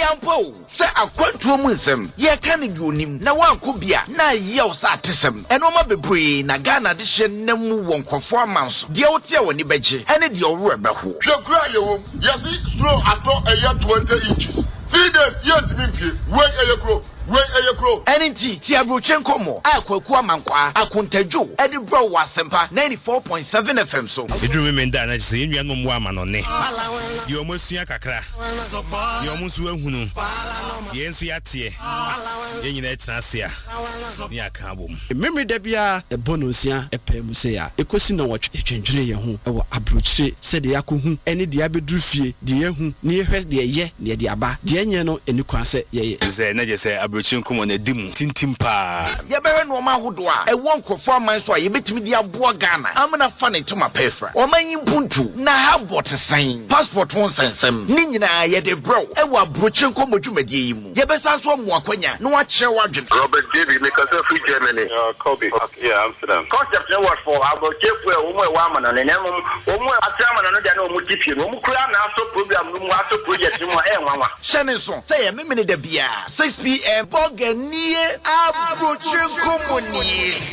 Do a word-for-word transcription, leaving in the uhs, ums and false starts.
ampo se akwantuo mu nsem ye ka ne duonim na wanko bia na yew sa atesem eno ma bebree na Ghana de hye namu wonkofo amanso de wote woni beje ene de owo ebeho hwekura yewom yesi slow ato eya twenty inches three days yet me pie wey eyekro wey eyekro enenti ti abrochen komo akwaku amankwa akontadwo ede bro wasempa ninety-four point seven F M so edru me nda na se enua no mo amanone ye omosua kakra ye omusu ahunu ye nsu yatie ye nyina etrasia ni aka bom memre da bia ebonosia epemuse ya ekosi na wotwe twentwene ye ho ewo abrochire se de yakohu ene de abedru fie de yehu ne yehwe de ye ne de aba de enye no eni kwase ye ze na je se abrochire nkomo na dimu tintim pa ye bewe no ma hodo a ewo nkofo amanso a ye betimi de abo Ghana amna fa ne tuma pefra o manyi mpuntu na habot sign passport won sensem ni nyina ye de bro ewo abrochire nkomo dwumadie yi mu ye besa so mo akwanya no a kire wadwen Robert David because of free Germany uh Kobe okay, yeah Amsterdam concept no was for abrochire fu e wo mo e wa amana ne nemu wo mo atrama na no dia na o mu tipie no mo kura na aso program no mu aso project mu e nwanwa shene so say ye memene da bia six p m boganie abrochire nkomo ni